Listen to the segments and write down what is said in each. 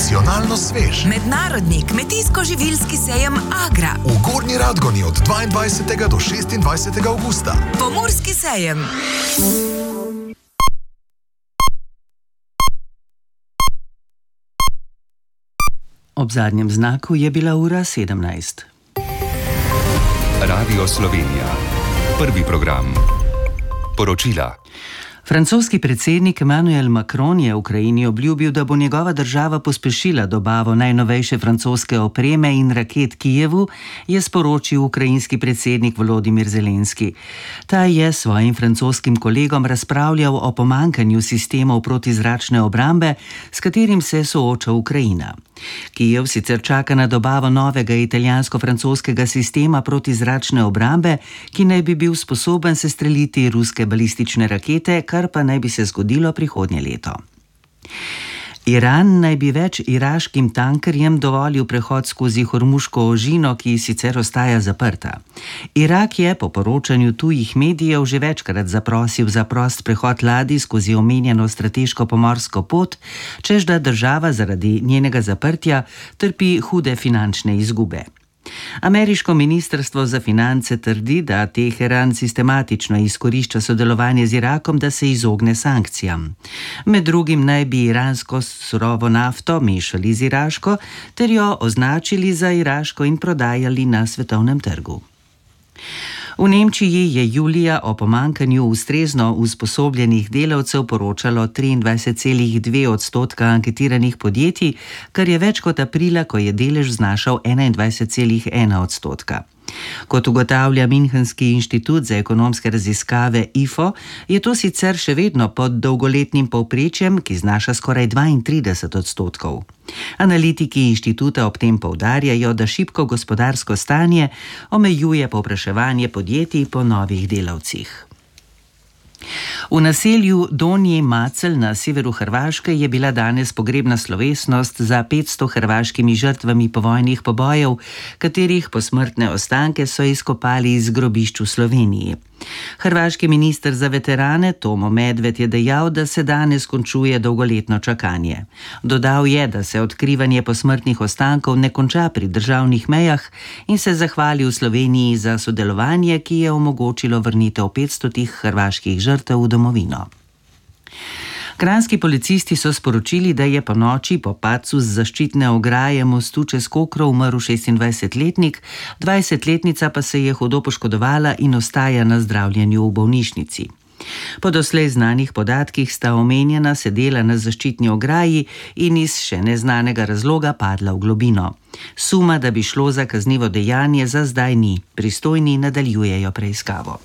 Tradicionalno svež. Mednarodni kmetijsko-živilski sejem Agra. V Gornji Radgoni od 22. do 26. avgusta. Pomurski sejem. Ob zadnjem znaku je bila ura 17. Radio Slovenija. Prvi program. Poročila. Francoski predsednik Emmanuel Macron je Ukrajini obljubil, da bo njegova država pospešila dobavo najnovejše francoske opreme in raket Kijevu, je sporočil ukrajinski predsednik Volodymyr Zelenski. Ta je svojim francoskim kolegom razpravljal o pomankanju sistemov protizračne obrambe, s katerim se sooča Ukrajina. Kijev sicer čaka na dobavo novega italijansko-francoskega sistema protizračne obrambe, ki naj bi bil sposoben sestreliti ruske balistične rakete, kar pa naj bi se zgodilo prihodnje leto. Iran naj bi več iraškim tankerjem dovolil prehod skozi Hormuško ožino, ki sicer ostaja zaprta. Irak je po poročanju tujih medijev že večkrat zaprosil za prost prehod ladij skozi omenjeno strateško pomorsko pot, čež da država zaradi njenega zaprtja trpi hude finančne izgube. Ameriško ministrstvo za finance trdi, da Teheran sistematično izkorišča sodelovanje z Irakom, da se izogne sankcijam. Med drugim naj bi iransko surovo nafto mešali z iraško ter jo označili za iraško in prodajali na svetovnem trgu. V Nemčiji je julija o pomankanju ustrezno usposobljenih delavcev poročalo 23,2% anketiranih podjetij, kar je več kot aprila, ko je delež znašal 21,1%. Kot ugotavlja Münchenski inštitut za ekonomske raziskave IFO, je to sicer še vedno pod dolgoletnim povprečjem, ki znaša skoraj 32%. Analitiki inštituta ob tem poudarjajo, da šibko gospodarsko stanje omejuje povpraševanje podjetij po novih delavcih. V naselju Donji Macelj na severu Hrvaške je bila danes pogrebna slovesnost za 500 hrvaškimi žrtvami povojnih pobojev, katerih posmrtne ostanke so izkopali iz grobišč v Sloveniji. Hrvaški minister za veterane Tomo Medved je dejal, da se danes končuje dolgoletno čakanje. Dodal je, da se odkrivanje posmrtnih ostankov ne konča pri državnih mejah in se zahvalil Sloveniji za sodelovanje, ki je omogočilo vrnitev 500 hrvaških žrtev v domovino. Kranjski policisti so sporočili, da je po noči po padcu z zaščitne ograje mostu čez Kokro umrl 26-letnik, 20-letnica pa se je hudo poškodovala in ostaja na zdravljenju v bolnišnici. Po doslej znanih podatkih sta omenjena sedela na zaščitni ograji in iz še neznanega razloga padla v globino. Suma, da bi šlo za kaznivo dejanje, za zdaj ni. Pristojni nadaljujejo preiskavo.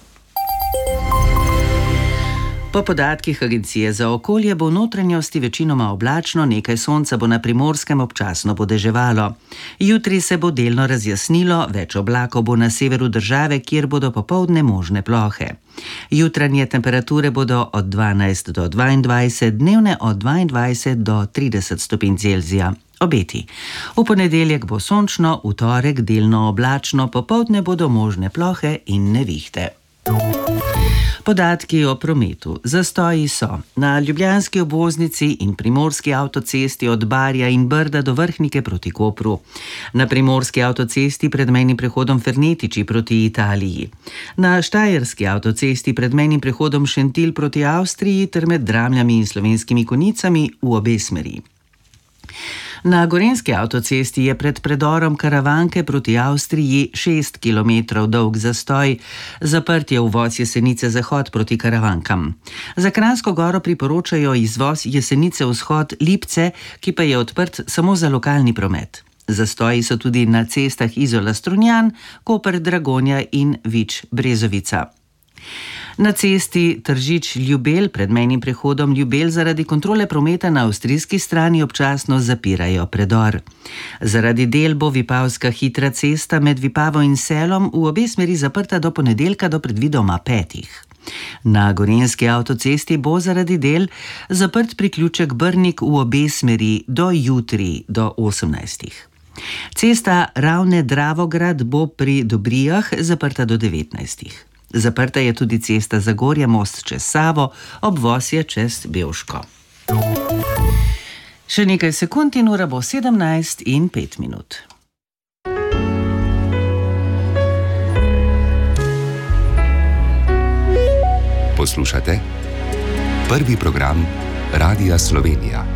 Po podatkih Agencije za okolje bo v notranjosti večinoma oblačno, nekaj sonca bo na Primorskem, občasno bo deževalo. Jutri se bo delno razjasnilo, več oblakov bo na severu države, kjer bodo popoldne možne plohe. Jutranje temperature bodo od 12 do 22, dnevne od 22 do 30 stopinj Celzija. Obeti. V ponedeljek bo sončno, v torek delno oblačno, popoldne bodo možne plohe in nevihte. Podatki o prometu. Zastoji so na Ljubljanski obvoznici in Primorski avtocesti od Barja in Brda do Vrhnike proti Kopru, na Primorski avtocesti pred mejnim prehodom Fernetiči proti Italiji, na Štajerski avtocesti pred mejnim prehodom Šentilj proti Avstriji ter med Dramljami in Slovenskimi Konjicami v obe smeri. Na Gorenjski avtocesti je pred predorom Karavanke proti Avstriji 6 km dolg zastoj, zaprt je uvoz Jesenice Zahod proti Karavankam. Za Kranjsko Goro priporočajo izvoz Jesenice Vzhod Lipce, ki pa je odprt samo za lokalni promet. Zastoji so tudi na cestah Izola Strunjan, Koper Dragonja in Vič Brezovica. Na cesti Tržič-Ljubelj pred mejnim prehodom Ljubelj zaradi kontrole prometa na avstrijski strani občasno zapirajo predor. Zaradi del bo Vipavska hitra cesta med Vipavo in Selom v obe smeri zaprta do ponedeljka do predvidoma 5. Na Gorenjski avtocesti bo zaradi del zaprt priključek Brnik v obe smeri do jutri do 18. Cesta Ravne-Dravograd bo pri Dobrijah zaprta do 19. Zaprta je tudi cesta Zagorje most čez Savo, obvoz je čez Bevško. Še nekaj sekund in ura bo 17:05. Poslušate prvi program Radia Slovenija.